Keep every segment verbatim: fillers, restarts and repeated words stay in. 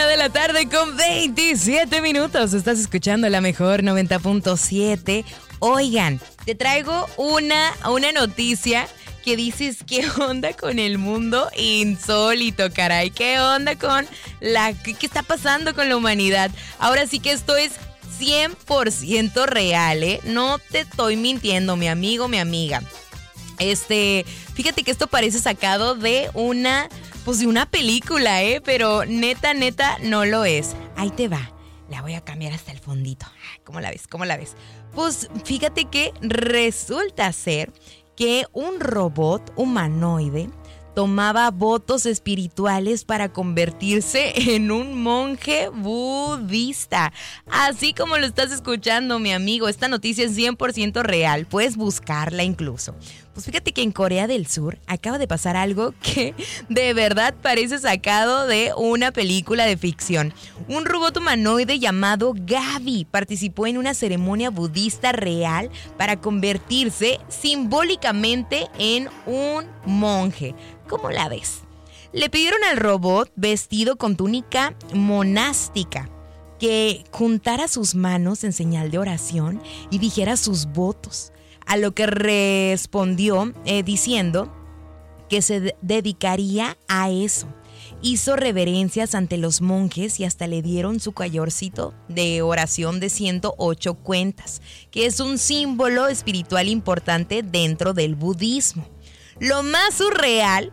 de la tarde con veintisiete minutos. Estás escuchando la mejor noventa punto siete. Oigan, te traigo una, una noticia que dices, ¿qué onda con el mundo insólito, caray? ¿Qué onda con la... qué, qué está pasando con la humanidad? Ahora sí que esto es cien por ciento real, ¿eh? No te estoy mintiendo, mi amigo, mi amiga. Este, fíjate que esto parece sacado de una, pues de una película, ¿eh? Pero neta, neta, no lo es. Ahí te va. La voy a cambiar hasta el fondito. ¿Cómo la ves? ¿Cómo la ves? Pues fíjate que resulta ser que un robot humanoide tomaba votos espirituales para convertirse en un monje budista. Así como lo estás escuchando, mi amigo, esta noticia es cien por ciento real. Puedes buscarla incluso. Pues fíjate que en Corea del Sur acaba de pasar algo que de verdad parece sacado de una película de ficción. Un robot humanoide llamado Gaby participó en una ceremonia budista real para convertirse simbólicamente en un monje. ¿Cómo la ves? Le pidieron al robot vestido con túnica monástica que juntara sus manos en señal de oración y dijera sus votos. A lo que respondió eh, diciendo que se de- dedicaría a eso. Hizo reverencias ante los monjes y hasta le dieron su collarcito de oración de ciento ocho cuentas, que es un símbolo espiritual importante dentro del budismo. Lo más surreal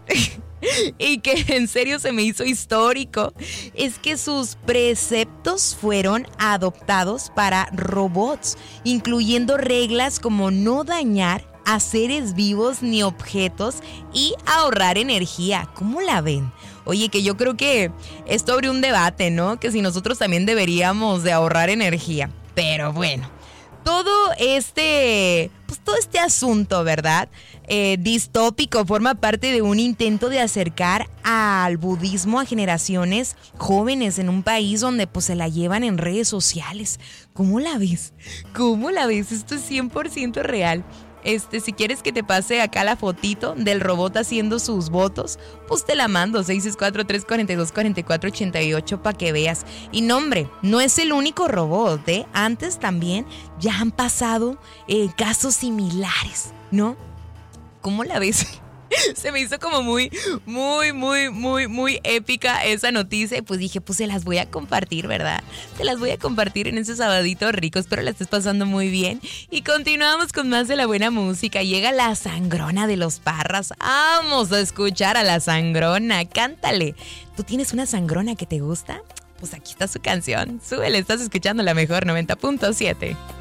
y que en serio se me hizo histórico es que sus preceptos fueron adoptados para robots, incluyendo reglas como no dañar a seres vivos ni objetos y ahorrar energía. ¿Cómo la ven? Oye, que yo creo que esto abre un debate, ¿no? Que si nosotros también deberíamos de ahorrar energía. Pero bueno, todo este, pues todo este asunto, ¿verdad? Eh, distópico forma parte de un intento de acercar al budismo a generaciones jóvenes en un país donde pues se la llevan en redes sociales. ¿Cómo la ves? ¿Cómo la ves? Esto es cien por ciento real. Este, si quieres que te pase acá la fotito del robot haciendo sus votos, pues te la mando, seis seis cuatro, tres cuatro dos, cuatro cuatro ocho ocho para que veas. Y no, hombre, no es el único robot, ¿eh? Antes también ya han pasado eh, casos similares, ¿no? ¿Cómo la ves? Se me hizo como muy, muy, muy, muy, muy épica esa noticia. Y pues dije, pues se las voy a compartir, ¿verdad? Se las voy a compartir en ese sabadito rico. Espero la estés pasando muy bien. Y continuamos con más de la buena música. Llega la sangrona de los Parras. Vamos a escuchar a la sangrona. Cántale. ¿Tú tienes una sangrona que te gusta? Pues aquí está su canción. Súbele, estás escuchando la mejor noventa punto siete.